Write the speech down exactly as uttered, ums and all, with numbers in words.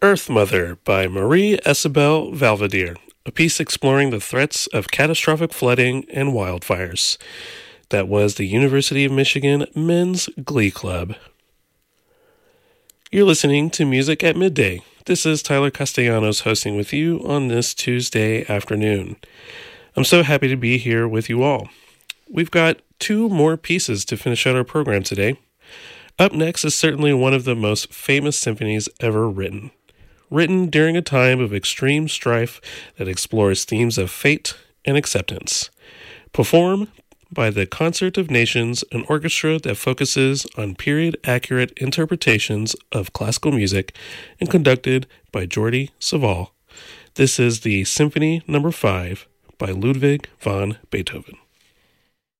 Earth Mother by Marie Isabelle Valvadier, a piece exploring the threats of catastrophic flooding and wildfires. That was the University of Michigan Men's Glee Club. You're listening to Music at Midday. This is Tyler Castellanos hosting with you on this Tuesday afternoon. I'm so happy to be here with you all. We've got two more pieces to finish out our program today. Up next is certainly one of the most famous symphonies ever written. Written during a time of extreme strife that explores themes of fate and acceptance. Performed by the Concert of Nations, an orchestra that focuses on period-accurate interpretations of classical music, and conducted by Jordi Savall. This is the Symphony Number five by Ludwig van Beethoven.